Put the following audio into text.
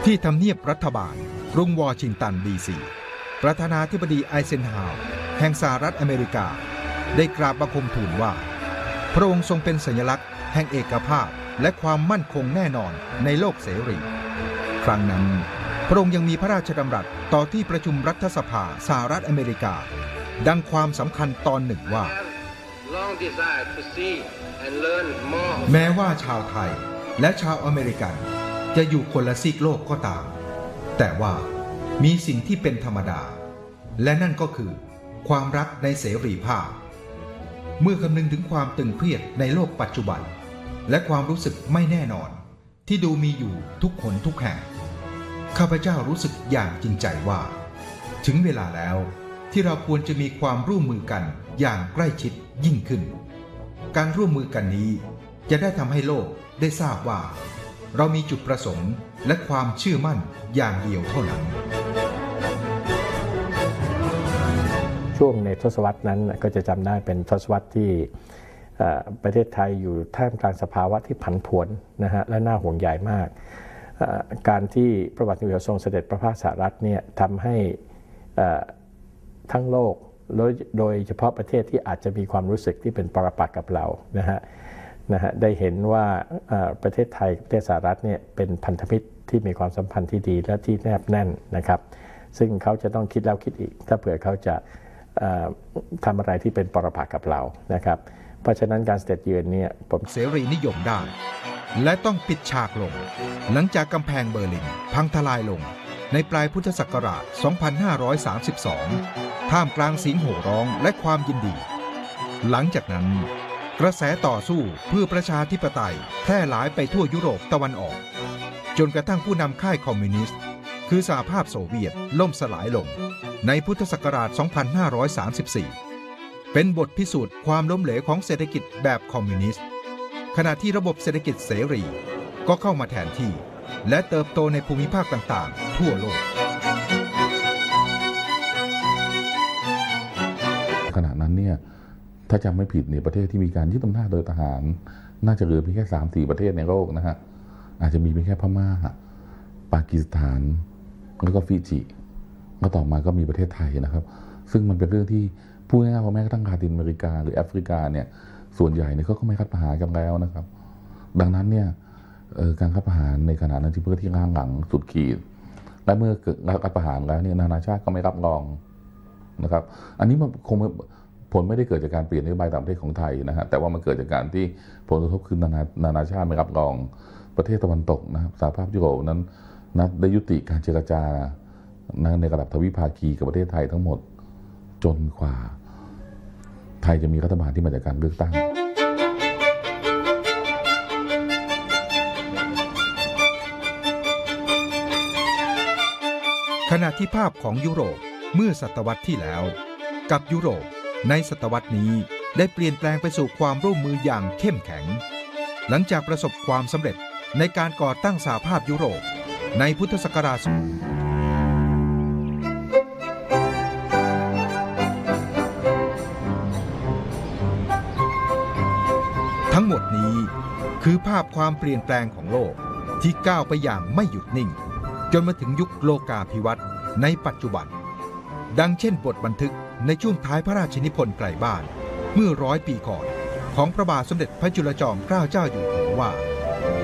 ที่ทำเนียบรัฐบาลกรุงวอชิงตันดีซีประธานาธิบดีไอเซนฮาวร์แห่งสหรัฐอเมริกาได้กราบบังคมทูลว่าพระองค์ทรงเป็นสัญลักษณ์แห่งเอกภาพและความมั่นคงแน่นอนในโลกเสรีครั้งนั้นพระองค์ยังมีพระราชดำรัสต่อที่ประชุมรัฐสภาสหรัฐอเมริกาดังความสำคัญตอนหนึ่งว่าแม้ว่าชาวไทยและชาวอเมริกันจะอยู่คนละซีกโลกก็ตามแต่ว่ามีสิ่งที่เป็นธรรมดาและนั่นก็คือความรักในเสรีภาพเมื่อคำนึงถึงความตึงเครียดในโลกปัจจุบันและความรู้สึกไม่แน่นอนที่ดูมีอยู่ทุกคนทุกแห่งข้าพเจ้ารู้สึกอย่างจริงใจว่าถึงเวลาแล้วที่เราควรจะมีความร่วมมือกันอย่างใกล้ชิดยิ่งขึ้นการร่วมมือกันนี้จะได้ทำให้โลกได้ทราบว่าเรามีจุดประสงค์และความเชื่อมั่นอย่างเดียวเท่านั้นช่วงในทศวรรษนั้นก็จะจำได้เป็นทศวรรษที่ประเทศไทยอยู่ท่ามกลางสภาวะที่ผันผวนนะฮะและน่าห่วงใยมากการที่พระบาทสมเด็จทรงเสด็จประพาสสหรัฐเนี่ยทำให้ทั้งโลกโดยเฉพาะประเทศที่อาจจะมีความรู้สึกที่เป็นปรปักษ์กับเรานะฮะได้เห็นว่าประเทศไทยประเทศสหรัฐเนี่ยเป็นพันธมิตรที่มีความสัมพันธ์ที่ดีและที่แนบแน่นนะครับซึ่งเขาจะต้องคิดแล้วคิดอีกถ้าเผื่อเขาจะทำอะไรที่เป็นปรปักษ์กับเรานะครับเพราะฉะนั้นการเสด็จเยือนเนี่ยผมเสรีนิยมได้และต้องปิดฉากลงหลังจากกำแพงเบอร์ลินพังทลายลงในปลายพุทธศักราช 2532 ท่ามกลางเสียงโห่ร้องและความยินดีหลังจากนั้นกระแสต่อสู้เพื่อประชาธิปไตยแพร่หลายไปทั่วยุโรปตะวันออกจนกระทั่งผู้นำค่ายคอมมิวนิสต์คือสหภาพโซเวียตล่มสลายลงในพุทธศักราช 2534 เป็นบทพิสูจน์ความล้มเหลวของเศรษฐกิจแบบคอมมิวนิสต์ขณะที่ระบบเศรษฐกิจเสรีก็เข้ามาแทนที่และเติบโตในภูมิภาคต่างๆทั่วโลกขณะนั้นเนี่ยถ้าจำไม่ผิดเนี่ยประเทศที่มีการยึดอำนาจโดยทหารน่าจะเหลือเพียงแค่ 3-4 ประเทศในโลกนะฮะอาจจะมีเพียงแค่พม่าปากีสถานแล้วก็ฟิจิแล้วต่อมาก็มีประเทศไทยนะครับซึ่งมันเป็นเรื่องที่พูดง่ายๆว่าแม้กระทั่งลาตินอเมริกาหรือแอฟริกาเนี่ยส่วนใหญ่เนี่ยเขาก็ไม่รัฐประหารกันแล้วนะครับดังนั้นเนี่ยการรัฐประหารในขณะนั้นที่เพื่อที่ร่างหลังสุดขีดและเมื่อเกิดรัฐประหารแล้วเนี่ยนานาชาติก็ไม่รับรองนะครับอันนี้มันคงผลไม่ได้เกิดจากการเปลี่ยนนโยบายต่างประเทศของไทยนะฮะแต่ว่ามันเกิดจากการที่ผลกระทบคือนานาชาติไม่รับรองประเทศตะวันตกนะครับสหภาพยุโรปนั้นได้ยุติการเจรจาในระดับทวิภาคีกับประเทศไทยทั้งหมดจนกว่าไทยจะมีรัฐบาลที่มาจากการเลือกตั้งขณะที่ภาพของยุโรปเมื่อศตวรรษที่แล้วกับยุโรปในศตวรรษนี้ได้เปลี่ยนแปลงไปสู่ความร่วมมืออย่างเข้มแข็งหลังจากประสบความสำเร็จในการก่อตั้งสหภาพยุโรปในพุทธศักราชทั้งหมดนี้คือภาพความเปลี่ยนแปลงของโลกที่ก้าวไปอย่างไม่หยุดนิ่งจนมาถึงยุคโลกาภิวัตน์ในปัจจุบันดังเช่นบทบันทึกในช่วงท้ายพระราชนิพนธ์ไกลบ้านเมื่อ100 ปีก่อนของพระบาทสมเด็จพระจุลจอมเกล้าเจ้าอยู่หัวว่า